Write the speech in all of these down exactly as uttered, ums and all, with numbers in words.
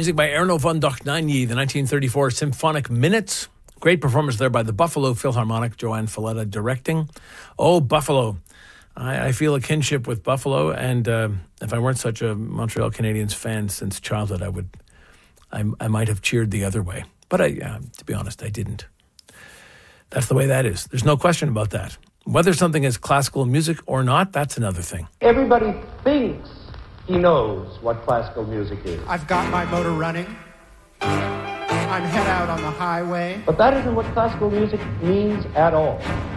Music by Erno von Dohnanyi, the nineteen thirty-four Symphonic Minutes. Great performance there by the Buffalo Philharmonic, Joanne Falletta directing. Oh, Buffalo. I, I feel a kinship with Buffalo, and uh, if I weren't such a Montreal Canadiens fan since childhood, I would, I, I might have cheered the other way. But I, uh, to be honest, I didn't. That's the way that is. There's no question about that. Whether something is classical music or not, that's another thing. Everybody thinks he knows what classical music is. I've got my motor running. I'm head out on the highway. But that isn't what classical music means at all.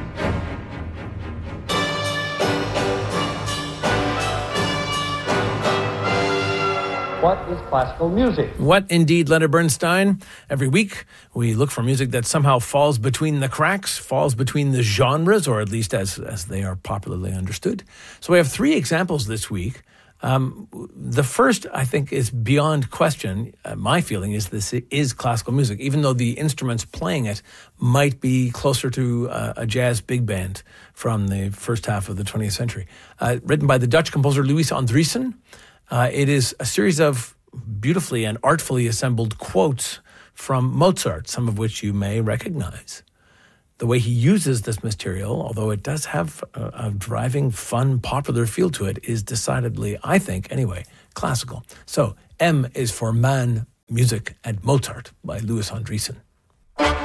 What is classical music? What indeed, Leonard Bernstein? Every week, we look for music that somehow falls between the cracks, falls between the genres, or at least as, as they are popularly understood. So we have three examples this week. Um, the first, I think, is beyond question. Uh, my feeling is this is classical music, even though the instruments playing it might be closer to uh, a jazz big band from the first half of the twentieth century. Uh, written by the Dutch composer Louis Andriessen. Uh, it is a series of beautifully and artfully assembled quotes from Mozart, some of which you may recognize. The way he uses this material, although it does have a, a driving, fun, popular feel to it, is decidedly, I think, anyway, classical. So, M is for Man, Music, and Mozart by Louis Andriessen.